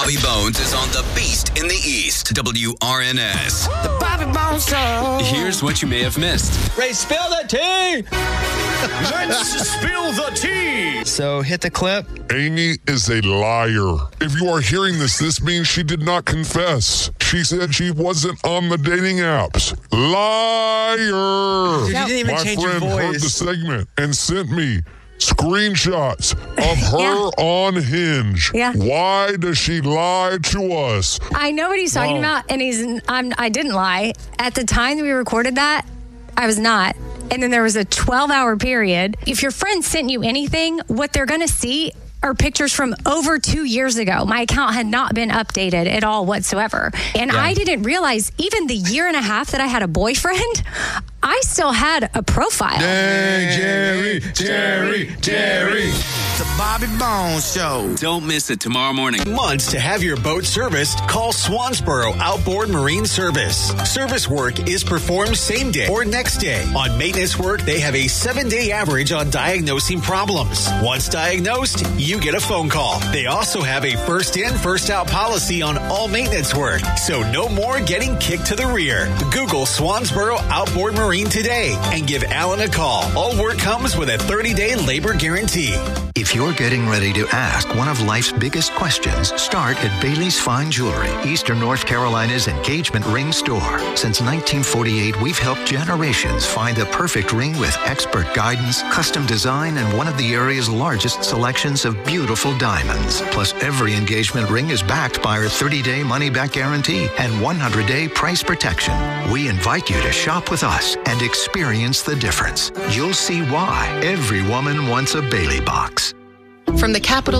Bobby Bones is on The Beast in the East. WRNS. The Bobby Bones Show. Here's what you may have missed. Ray, spill the tea! Let's spill the tea! So, hit the clip. Amy is a liar. If you are hearing this, this means she did not confess. She said she wasn't on the dating apps. Liar! Dude, you didn't even change your My friend heard voice. the segment and sent me screenshots of her on Hinge. Yeah. Why does she lie to us? I know what he's talking about, and I didn't lie. At the time that we recorded that, I was not. And then there was a 12-hour period. If your friend sent you anything, what they're going to see are pictures from over 2 years ago. My account had not been updated at all whatsoever. And I didn't realize even the year and a half that I had a boyfriend, I still had a profile. Dang, Jerry. The Bobby Bones Show. Don't miss it tomorrow morning. Months to have your boat serviced? Call Swansboro Outboard Marine Service. Service work is performed same day or next day. On maintenance work, they have a 7-day average on diagnosing problems. Once diagnosed, you get a phone call. They also have a first in, first out policy on all maintenance work. So no more getting kicked to the rear. Google Swansboro Outboard Marine today and give Alan a call. All work comes with a 30-day labor guarantee. If you're getting ready to ask one of life's biggest questions, start at Bailey's Fine Jewelry, Eastern North Carolina's engagement ring store. Since 1948, we've helped generations find the perfect ring with expert guidance, custom design, and one of the area's largest selections of beautiful diamonds. Plus, every engagement ring is backed by our 30-day money-back guarantee and 100-day price protection. We invite you to shop with us and experience the difference. You'll see why every woman wants a Bailey box. From the capital